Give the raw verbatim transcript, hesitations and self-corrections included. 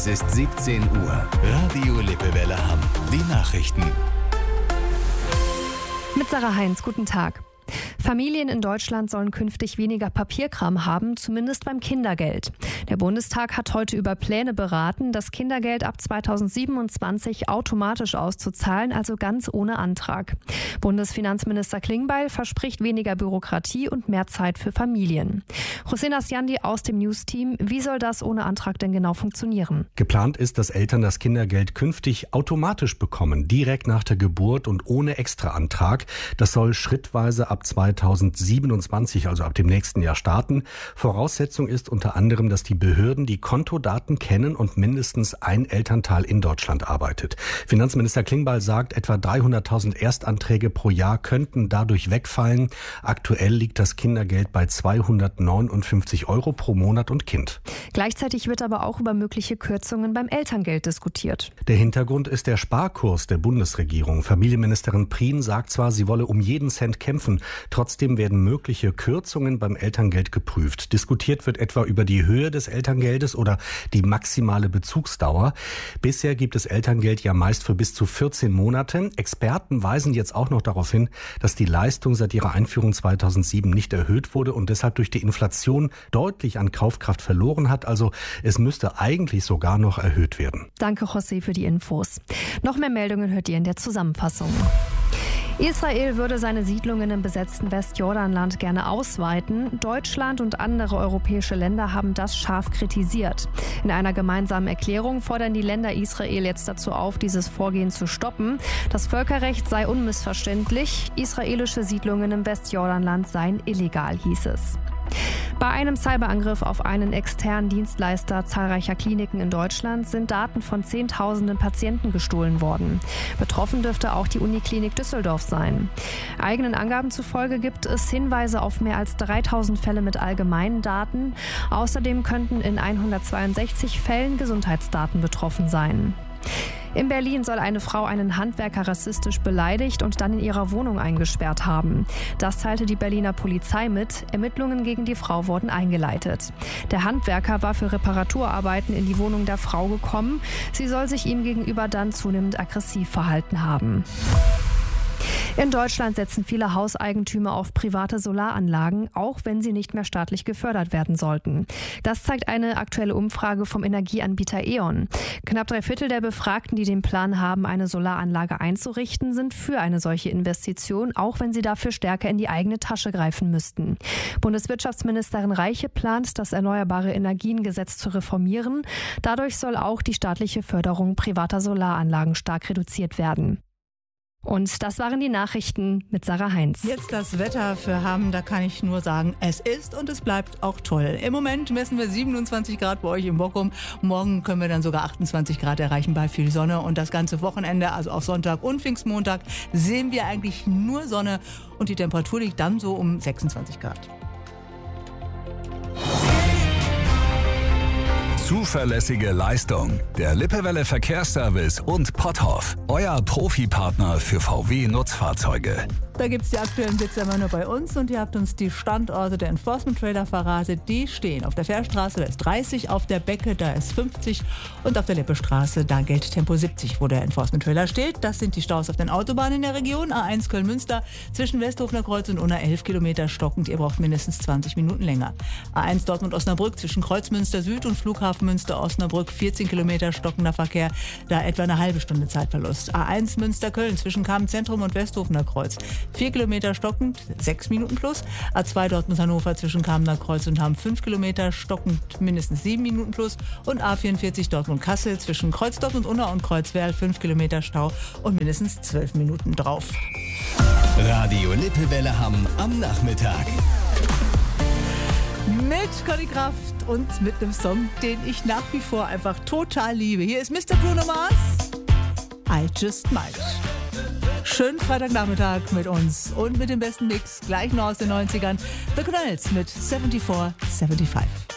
Es ist siebzehn Uhr. Radio Lippewelle Hamm. Die Nachrichten. Mit Sarah Heinz, guten Tag. Familien in Deutschland sollen künftig weniger Papierkram haben, zumindest beim Kindergeld. Der Bundestag hat heute über Pläne beraten, das Kindergeld ab zweitausendsiebenundzwanzig automatisch auszuzahlen, also ganz ohne Antrag. Bundesfinanzminister Klingbeil verspricht weniger Bürokratie und mehr Zeit für Familien. Hossein Asjandi aus dem News-Team, wie soll das ohne Antrag denn genau funktionieren? Geplant ist, dass Eltern das Kindergeld künftig automatisch bekommen, direkt nach der Geburt und ohne Extraantrag. Das soll schrittweise ab zweitausendsiebenundzwanzig, also ab dem nächsten Jahr, starten. Voraussetzung ist unter anderem, dass die Behörden die Kontodaten kennen und mindestens ein Elternteil in Deutschland arbeitet. Finanzminister Klingbeil sagt, etwa dreihunderttausend Erstanträge pro Jahr könnten dadurch wegfallen. Aktuell liegt das Kindergeld bei zweihundertneunundfünfzig Euro pro Monat und Kind. Gleichzeitig wird aber auch über mögliche Kürzungen beim Elterngeld diskutiert. Der Hintergrund ist der Sparkurs der Bundesregierung. Familienministerin Prien sagt zwar, sie wolle um jeden Cent kämpfen. Trotzdem werden mögliche Kürzungen beim Elterngeld geprüft. Diskutiert wird etwa über die Höhe des Elterngeldes oder die maximale Bezugsdauer. Bisher gibt es Elterngeld ja meist für bis zu vierzehn Monate. Experten weisen jetzt auch noch darauf hin, dass die Leistung seit ihrer Einführung zweitausendsieben nicht erhöht wurde und deshalb durch die Inflation deutlich an Kaufkraft verloren hat. Also es müsste eigentlich sogar noch erhöht werden. Danke, José, für die Infos. Noch mehr Meldungen hört ihr in der Zusammenfassung. Israel würde seine Siedlungen im besetzten Westjordanland gerne ausweiten. Deutschland und andere europäische Länder haben das scharf kritisiert. In einer gemeinsamen Erklärung fordern die Länder Israel jetzt dazu auf, dieses Vorgehen zu stoppen. Das Völkerrecht sei unmissverständlich. Israelische Siedlungen im Westjordanland seien illegal, hieß es. Bei einem Cyberangriff auf einen externen Dienstleister zahlreicher Kliniken in Deutschland sind Daten von Zehntausenden Patienten gestohlen worden. Betroffen dürfte auch die Uniklinik Düsseldorf sein. Eigenen Angaben zufolge gibt es Hinweise auf mehr als dreitausend Fälle mit allgemeinen Daten. Außerdem könnten in hundertzweiundsechzig Fällen Gesundheitsdaten betroffen sein. In Berlin soll eine Frau einen Handwerker rassistisch beleidigt und dann in ihrer Wohnung eingesperrt haben. Das teilte die Berliner Polizei mit. Ermittlungen gegen die Frau wurden eingeleitet. Der Handwerker war für Reparaturarbeiten in die Wohnung der Frau gekommen. Sie soll sich ihm gegenüber dann zunehmend aggressiv verhalten haben. In Deutschland setzen viele Hauseigentümer auf private Solaranlagen, auch wenn sie nicht mehr staatlich gefördert werden sollten. Das zeigt eine aktuelle Umfrage vom Energieanbieter E.ON. Knapp drei Viertel der Befragten, die den Plan haben, eine Solaranlage einzurichten, sind für eine solche Investition, auch wenn sie dafür stärker in die eigene Tasche greifen müssten. Bundeswirtschaftsministerin Reiche plant, das Erneuerbare Energiengesetz zu reformieren. Dadurch soll auch die staatliche Förderung privater Solaranlagen stark reduziert werden. Und das waren die Nachrichten mit Sarah Heinz. Jetzt das Wetter für Hamm, da kann ich nur sagen, es ist und es bleibt auch toll. Im Moment messen wir siebenundzwanzig Grad bei euch in Bochum. Morgen können wir dann sogar achtundzwanzig Grad erreichen bei viel Sonne. Und das ganze Wochenende, also auch Sonntag und Pfingstmontag, sehen wir eigentlich nur Sonne. Und die Temperatur liegt dann so um sechsundzwanzig Grad. Zuverlässige Leistung. Der Lippewelle Verkehrsservice und Potthoff. Euer Profipartner für V W-Nutzfahrzeuge. Da gibt es die aktuellen Blitzer immer nur bei uns und ihr habt uns die Standorte der Enforcement-Trailer verratet. Die stehen auf der Fährstraße, da ist dreißig, auf der Becke, da ist fünfzig und auf der Lippestraße, da gilt Tempo siebzig, wo der Enforcement-Trailer steht. Das sind die Staus auf den Autobahnen in der Region. A eins Köln-Münster zwischen Westhofener Kreuz und Unna elf Kilometer stockend. Ihr braucht mindestens zwanzig Minuten länger. A eins Dortmund-Osnabrück zwischen Kreuzmünster Süd und Flughafen Münster-Osnabrück vierzehn Kilometer stockender Verkehr, da etwa eine halbe Stunde Zeitverlust. A eins Münster-Köln zwischen Kamen-Zentrum und Westhofener Kreuz vier Kilometer stockend, sechs Minuten plus. A zwei Dortmund-Hannover zwischen Kamener Kreuz und Hamm fünf Kilometer stockend, mindestens sieben Minuten plus. Und A vierundvierzig Dortmund-Kassel zwischen Kreuzdorf und Unna und Kreuzwerl fünf Kilometer Stau und mindestens zwölf Minuten drauf. Radio Lippewelle Hamm am Nachmittag. Mit Conny Kraft und mit einem Song, den ich nach wie vor einfach total liebe. Hier ist Mister Bruno Mars, I Just Might. Schönen Freitagnachmittag mit uns und mit dem besten Mix, gleich noch aus den neunzigern. The Canals mit vierundsiebzig fünfundsiebzig.